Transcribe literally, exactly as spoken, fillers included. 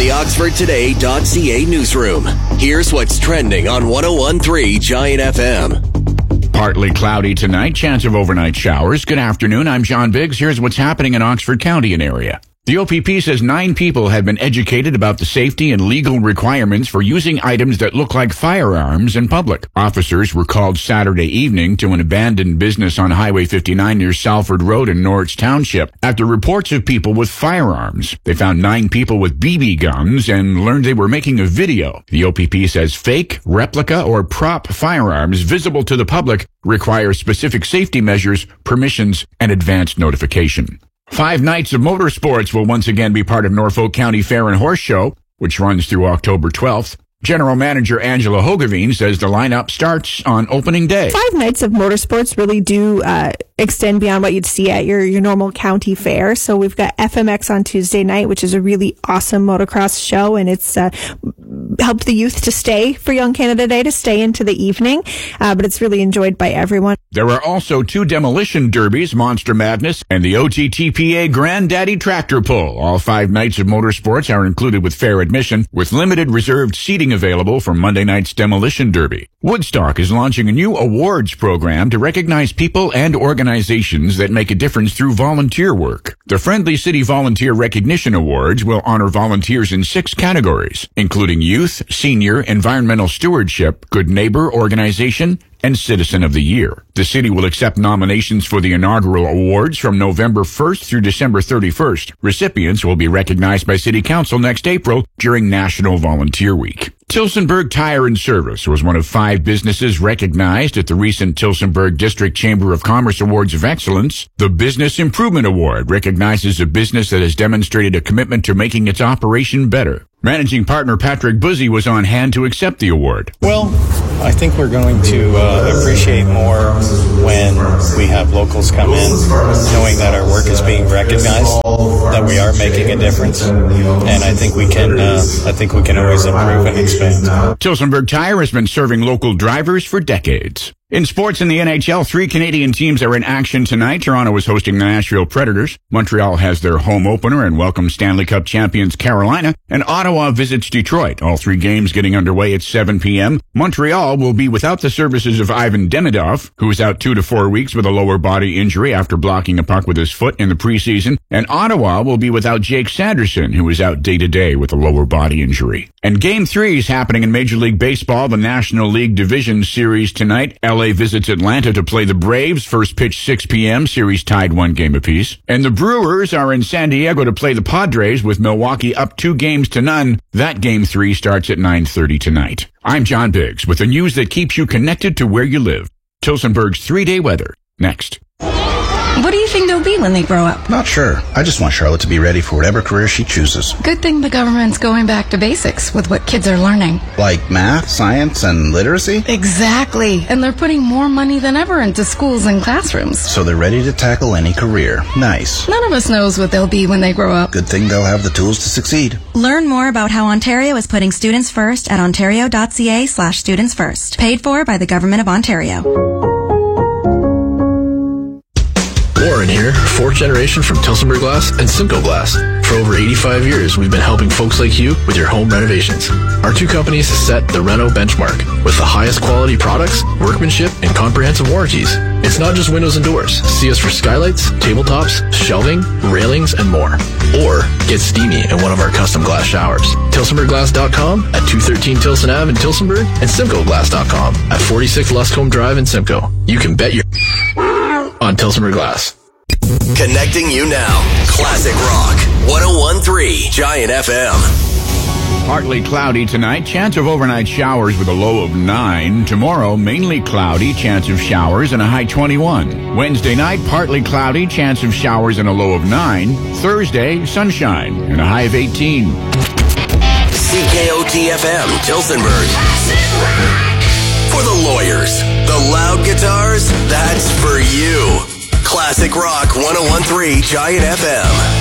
the Oxford Today dot C A newsroom. Here's what's trending on one oh one point three Giant F M. Partly cloudy tonight, chance of overnight showers. Good afternoon, I'm John Biggs. Here's what's happening in Oxford County and area. The O P P says nine people have been educated about the safety and legal requirements for using items that look like firearms in public. Officers were called Saturday evening to an abandoned business on Highway fifty-nine near Salford Road in Norwich Township after reports of people with firearms. They found nine people with B B guns and learned they were making a video. The O P P says fake, replica, or prop firearms visible to the public require specific safety measures, permissions, and advanced notification. Five nights of motorsports will once again be part of Norfolk County Fair and Horse Show, which runs through October twelfth. General Manager Angela Hogeveen says the lineup starts on opening day. Five nights of motorsports really do uh, extend beyond what you'd see at your, your normal county fair. So we've got F M X on Tuesday night, which is a really awesome motocross show, and it's uh, helped the youth to stay for Young Canada Day, to stay into the evening, uh, but it's really enjoyed by everyone. There are also two demolition derbies, Monster Madness, and the O T T P A Granddaddy Tractor Pull. All five nights of motorsports are included with fair admission, with limited reserved seating available for Monday night's demolition derby. Woodstock is launching a new awards program to recognize people and organizations that make a difference through volunteer work. The Friendly City Volunteer Recognition Awards will honor volunteers in six categories, including youth, senior, environmental stewardship, good neighbor organization, and Citizen of the Year. The city will accept nominations for the inaugural awards from November first through December thirty-first. Recipients will be recognized by City Council next April during National Volunteer Week. Tillsonburg Tire and Service was one of five businesses recognized at the recent Tillsonburg District Chamber of Commerce Awards of Excellence. The Business Improvement Award recognizes a business that has demonstrated a commitment to making its operation better. Managing partner Patrick Buzzi was on hand to accept the award. Well, I think we're going to uh, appreciate more when we have locals come in, knowing that our work is being recognized, that we are making a difference, and I think we can. Uh, I think we can always improve and expand. Tillsonburg Tire has been serving local drivers for decades. In sports in the N H L, three Canadian teams are in action tonight. Toronto is hosting the Nashville Predators. Montreal has their home opener and welcomes Stanley Cup champions Carolina. And Ottawa visits Detroit. All three games getting underway at seven p.m. Montreal will be without the services of Ivan Demidov, who is out two to four weeks with a lower body injury after blocking a puck with his foot in the preseason. And Ottawa will be without Jake Sanderson, who is out day-to-day with a lower body injury. And Game three is happening in Major League Baseball, the National League Division Series tonight. L A visits Atlanta to play the Braves. First pitch six p.m. Series tied one game apiece. And the Brewers are in San Diego to play the Padres, with Milwaukee up two games to none. That Game three starts at nine thirty tonight. I'm John Biggs with the news that keeps you connected to where you live. Tillsonburg's three-day weather. Next. What do you think they'll be when they grow up? Not sure. I just want Charlotte to be ready for whatever career she chooses. Good thing the government's going back to basics with what kids are learning. Like math, science, and literacy? Exactly. And they're putting more money than ever into schools and classrooms. So they're ready to tackle any career. Nice. None of us knows what they'll be when they grow up. Good thing they'll have the tools to succeed. Learn more about how Ontario is putting students first at ontario.ca slash students first. Paid for by the Government of Ontario. Warren here, fourth generation from Tillsonburg Glass and Simcoe Glass. For over eighty-five years, we've been helping folks like you with your home renovations. Our two companies set the Reno benchmark with the highest quality products, workmanship, and comprehensive warranties. It's not just windows and doors. See us for skylights, tabletops, shelving, railings, and more. Or get steamy in one of our custom glass showers. Tillsonburg Glass dot com at two thirteen Tilson Avenue in Tillsonburg and Simcoe Glass dot com at forty-six Luscombe Drive in Simcoe. You can bet your on Tillsonburg Glass. Connecting you now. Classic Rock. one oh one point three Giant F M. Partly cloudy tonight. Chance of overnight showers with a low of nine. Tomorrow, mainly cloudy. Chance of showers and a high twenty-one. Wednesday night, partly cloudy. Chance of showers and a low of nine. Thursday, sunshine and a high of eighteen. C K O T F M, Tillsonburg. For the lawyers, the loud guitars, that's for you. Classic Rock one oh one point three Giant F M.